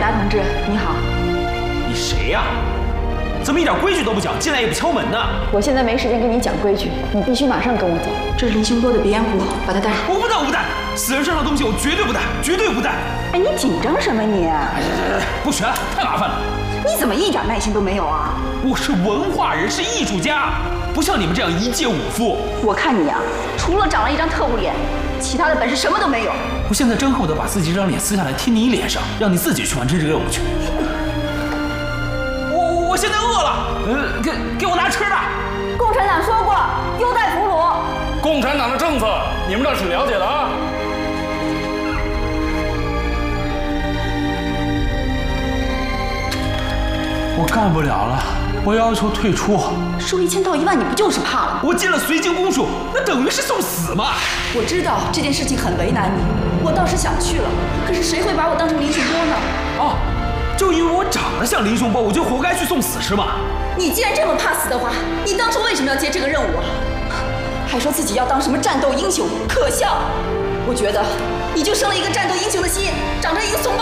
达同志，你好。 你谁呀？怎么一点规矩都不讲，进来也不敲门呢？ 我现在没时间跟你讲规矩，你必须马上跟我走。这是林雄多的鼻烟壶，把它带上。 我不带，我不带，死人身上的东西我绝对不带，绝对不带。 哎，你紧张什么你？ 不学了，太麻烦了。 你怎么一点耐心都没有啊？ 我是文化人，是艺术家，不像你们这样一介武夫。 我看你啊，除了长了一张特务脸，其他的本事什么都没有。 我现在真恨不得把自己这张脸撕下来贴你脸上，让你自己去完成这个任务去。我现在饿了，给我拿吃的。 共产党说过，优待俘虏。 共产党的政策，你们倒是了解的啊。 我干不了了，我要求退出。 说1000道1万，你不就是怕了吗？ 我进了绥靖公署，那等于是送死嘛。 我知道这件事情很为难你，我倒是想去了，可是谁会把我当成林雄波呢？ 哦，就因为我长得像林雄波，我就活该去送死是吗？ 你既然这么怕死的话，你当初为什么要接这个任务啊？还说自己要当什么战斗英雄，可笑！我觉得你就生了一个战斗英雄的心，长成一个怂